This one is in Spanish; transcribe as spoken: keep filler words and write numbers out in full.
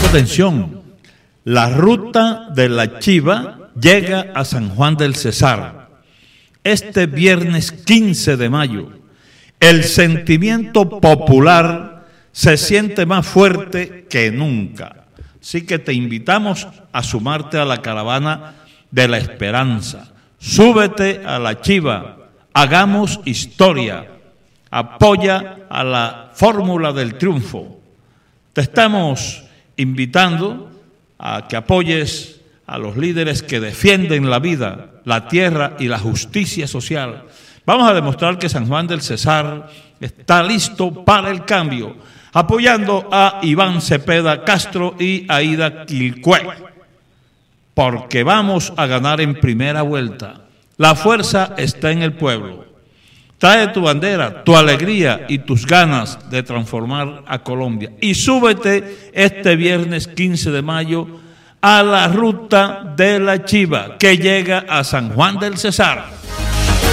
Atención, la ruta de la Chiva llega a San Juan del Cesar este viernes quince de mayo. El sentimiento popular se siente más fuerte que nunca. Así que te invitamos a sumarte a la caravana de la esperanza. Súbete a la Chiva, hagamos historia, apoya a la fórmula del triunfo. Te estamos invitando a que apoyes a los líderes que defienden la vida, la tierra y la justicia social. Vamos a demostrar que San Juan del Cesar está listo para el cambio, apoyando a Iván Cepeda Castro y Aida Quilcue, porque vamos a ganar en primera vuelta. La fuerza está en el pueblo. Trae tu bandera, tu alegría y tus ganas de transformar a Colombia. Y súbete este viernes quince de mayo a la ruta de la Chiva que llega a San Juan del Cesar.